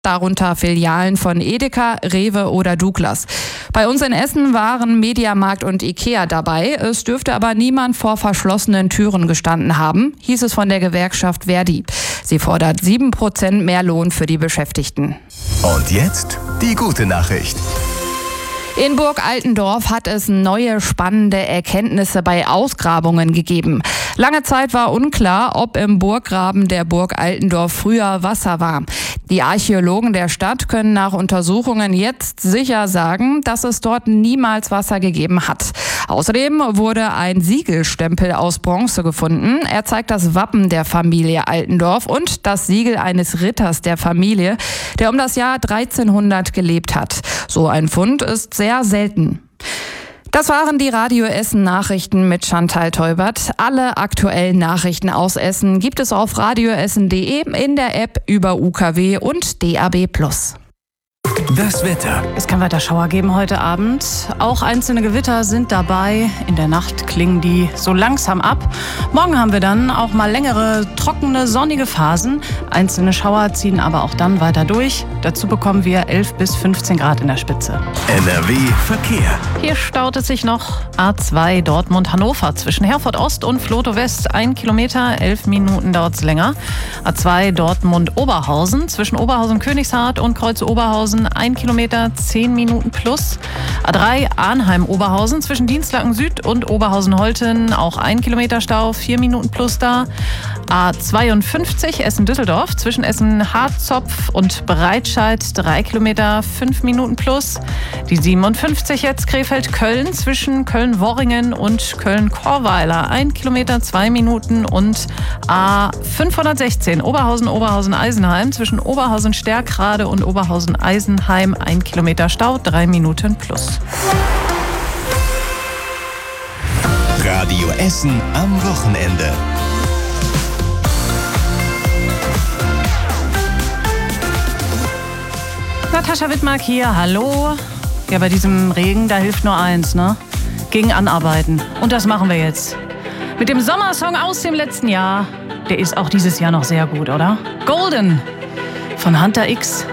darunter Filialen von Edeka, Rewe oder Douglas. Bei uns in Essen waren Mediamarkt und Ikea dabei. Es dürfte aber niemand vor verschlossenen Türen gestanden haben, hieß es von der Gewerkschaft Verdi. Sie fordert 7% mehr Lohn für die Beschäftigten. Und jetzt die gute Nachricht. In Burg Altendorf hat es neue spannende Erkenntnisse bei Ausgrabungen gegeben. Lange Zeit war unklar, ob im Burggraben der Burg Altendorf früher Wasser war. Die Archäologen der Stadt können nach Untersuchungen jetzt sicher sagen, dass es dort niemals Wasser gegeben hat. Außerdem wurde ein Siegelstempel aus Bronze gefunden. Er zeigt das Wappen der Familie Altendorf und das Siegel eines Ritters der Familie, der um das Jahr 1300 gelebt hat. So ein Fund ist sehr selten. Das waren die Radio Essen Nachrichten mit Chantal Teubert. Alle aktuellen Nachrichten aus Essen gibt es auf radioessen.de, in der App über UKW und DAB+. Das Wetter. Es kann weiter Schauer geben heute Abend. Auch einzelne Gewitter sind dabei. In der Nacht klingen die so langsam ab. Morgen haben wir dann auch mal längere, trockene, sonnige Phasen. Einzelne Schauer ziehen aber auch dann weiter durch. Dazu bekommen wir 11 bis 15 Grad in der Spitze. NRW Verkehr. Hier staut es sich noch. A2 Dortmund-Hannover zwischen Herford Ost und Vlotho West. 1 Kilometer, 11 Minuten dauert es länger. A2 Dortmund-Oberhausen zwischen Oberhausen-Königshardt und Kreuz-Oberhausen. 1 Kilometer, 10 Minuten plus. A3 Arnheim-Oberhausen zwischen Dienstlaken Süd und Oberhausen-Holten. Auch 1 Kilometer Stau, 4 Minuten plus da. A52 Essen-Düsseldorf zwischen Essen-Harzopf und Breitscheid. 3 Kilometer, 5 Minuten plus. Die 57 jetzt Krefeld-Köln zwischen Köln-Worringen und Köln-Korweiler. 1 Kilometer, 2 Minuten. Und A516 Oberhausen-Eisenheim zwischen Oberhausen-Stärkrade und Oberhausen-Eisenheim. 1 Kilometer Stau, 3 Minuten plus. Radio Essen am Wochenende. Natascha Wittmark hier, hallo. Ja, bei diesem Regen, da hilft nur eins, ne? Gegen anarbeiten. Und das machen wir jetzt. Mit dem Sommersong aus dem letzten Jahr. Der ist auch dieses Jahr noch sehr gut, oder? Golden von Hunter X.